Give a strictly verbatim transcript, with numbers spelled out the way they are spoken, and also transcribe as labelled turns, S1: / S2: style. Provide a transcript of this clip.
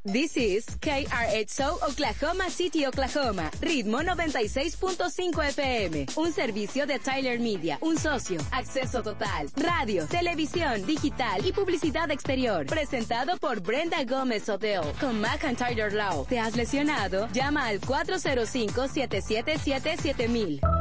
S1: This is K R H O Oklahoma City, Oklahoma. Ritmo noventa y seis punto cinco F M. Un servicio de Tyler Media. Un socio. Acceso total. Radio, televisión, digital y publicidad exterior. Presentado por Brenda Gómez Odell. Con McIntyre Law. ¿Te has lesionado? Llama al cuatro cero cinco, siete siete siete, siete mil.